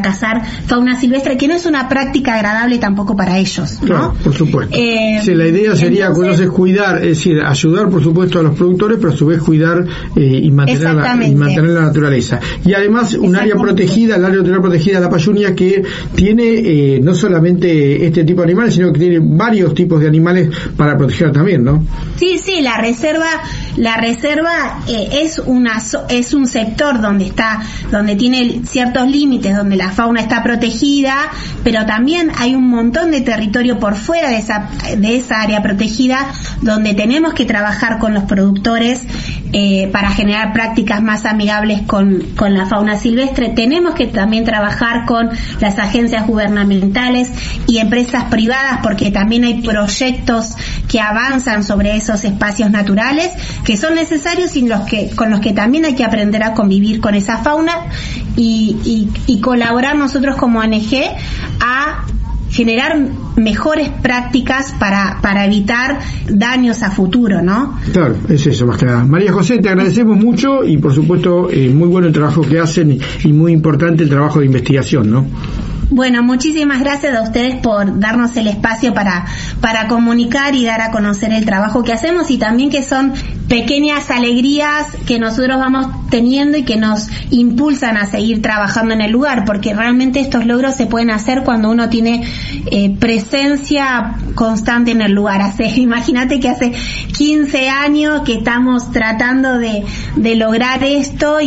cazar fauna silvestre, que no es una práctica agradable tampoco para ellos, ¿no? Claro, por supuesto. Sí, la idea sería entonces cuidar, es decir, ayudar por supuesto a los productores, pero a su vez cuidar y mantener la naturaleza. Y además un área protegida, el área natural protegida de la Payunia, que tiene no solamente este tipo de animales, sino que tiene varios tipos de animales para proteger también, ¿no? Sí, la reserva es un sector donde tiene ciertos límites, donde la fauna está protegida, pero también hay un montón de territorio por fuera de esa área protegida, donde tenemos que trabajar con los productores para generar prácticas más amigables con la fauna silvestre. Tenemos que también trabajar con las agencias gubernamentales y empresas privadas, porque también hay proyectos que avanzan sobre esos espacios naturales que son necesarios y con los que también hay que aprender a convivir con esa fauna y colaborar nosotros como ONG a generar mejores prácticas para evitar daños a futuro, ¿no? Claro, es eso más que nada. María José, te agradecemos mucho y por supuesto muy bueno el trabajo que hacen y muy importante el trabajo de investigación, ¿no? Bueno, muchísimas gracias a ustedes por darnos el espacio para comunicar y dar a conocer el trabajo que hacemos, y también que son pequeñas alegrías que nosotros vamos teniendo y que nos impulsan a seguir trabajando en el lugar, porque realmente estos logros se pueden hacer cuando uno tiene presencia constante en el lugar. Imagínate que hace 15 años que estamos tratando de lograr esto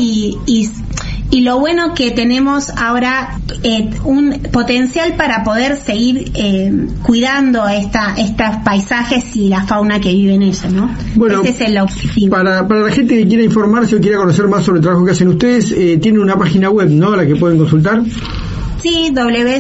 y lo bueno que tenemos ahora un potencial para poder seguir cuidando estos paisajes y la fauna que vive en ellos, ¿no? Bueno, ese es el objetivo. Para la gente que quiera informarse o quiera conocer más sobre el trabajo que hacen ustedes, tienen una página web, ¿no?, la que pueden consultar. Sí,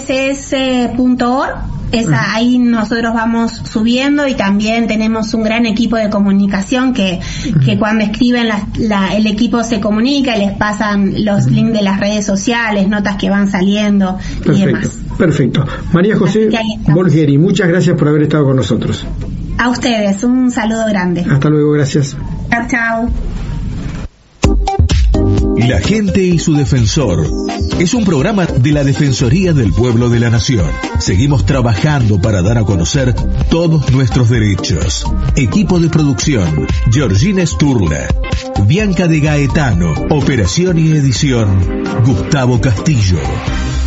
wcs.org. Ahí nosotros vamos subiendo, y también tenemos un gran equipo de comunicación que cuando escriben el equipo se comunica y les pasan los links de las redes sociales, notas que van saliendo. Perfecto, y demás. Perfecto. María José Borgheri, muchas gracias por haber estado con nosotros. A ustedes, un saludo grande. Hasta luego, gracias. Chao. La gente y su defensor es un programa de la Defensoría del Pueblo de la Nación. Seguimos trabajando para dar a conocer todos nuestros derechos. Equipo de producción: Georgina Sturla, Bianca de Gaetano. Operación y edición: Gustavo Castillo.